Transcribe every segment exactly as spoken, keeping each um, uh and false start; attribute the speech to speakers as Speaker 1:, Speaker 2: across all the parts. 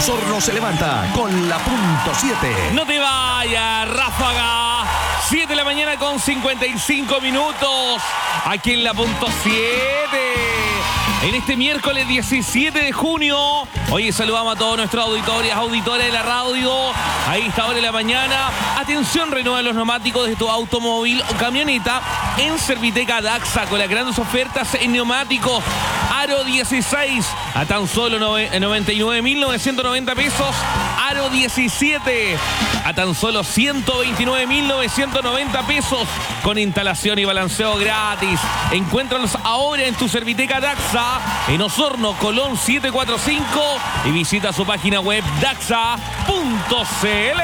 Speaker 1: Osorno se levanta con la punto siete.
Speaker 2: No te vayas, Ráfaga. siete de la mañana con cincuenta y cinco minutos. Aquí en la punto siete. En este miércoles diecisiete de junio. Hoy saludamos a todos nuestros auditores, auditores de la radio. Ahí está hora de la mañana. Atención, renueva los neumáticos de tu automóvil o camioneta en Serviteca Daxa con las grandes ofertas en neumáticos. Aro dieciséis a tan solo noventa y nueve mil novecientos noventa pesos. Aro diecisiete a tan solo ciento veintinueve mil novecientos noventa pesos con instalación y balanceo gratis. Encuéntralos ahora en tu Serviteca Daxa en Osorno, Colón setecientos cuarenta y cinco y visita su página web daxa punto cl.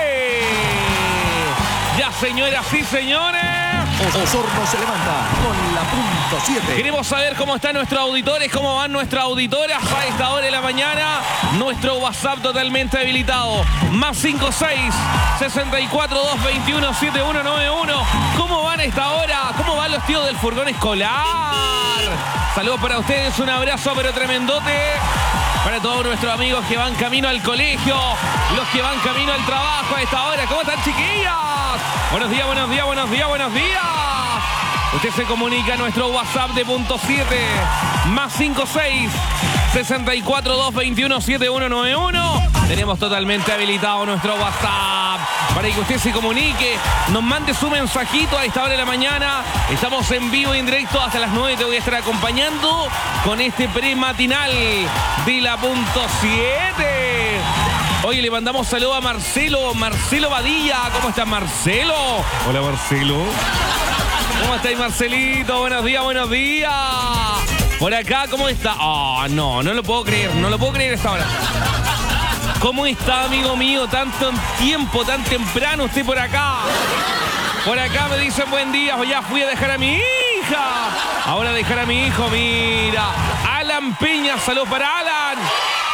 Speaker 2: Ya, señoras y señores,
Speaker 1: Osorno se levanta con la punto siete.
Speaker 2: queremos saber cómo están nuestros auditores, cómo van nuestras auditoras a esta hora de la mañana. Nuestro WhatsApp totalmente habilitado. Más cinco seis, sesenta y cuatro, doscientos veintiuno, setenta y uno noventa y uno. ¿Cómo van a esta hora? ¿Cómo van los tíos del furgón escolar? Saludos para ustedes, un abrazo pero tremendote. Para todos nuestros amigos que van camino al colegio, los que van camino al trabajo a esta hora. ¿Cómo están, chiquillas? Buenos días, buenos días, buenos días, buenos días. Usted se comunica a nuestro WhatsApp de punto siete, más cinco seis, sesenta y cuatro, doscientos veintiuno, setenta y uno noventa y uno. Tenemos totalmente habilitado nuestro WhatsApp para que usted se comunique, nos mande su mensajito a esta hora de la mañana. Estamos en vivo y en directo hasta las nueve. Te voy a estar acompañando con este prematinal de la punto siete. Oye, le mandamos saludo a Marcelo, Marcelo Badilla. ¿Cómo está Marcelo? Hola, Marcelo. ¿Cómo estáis, Marcelito? Buenos días, buenos días. Por acá, ¿cómo está? Oh, no, no lo puedo creer, no lo puedo creer esta hora. ¿Cómo está, amigo mío? Tanto tiempo, tan temprano usted por acá. Por acá me dicen buen día. O ya fui a dejar a mi hija. Ahora a dejar a mi hijo, mira. Alan Peña, saludos para Alan.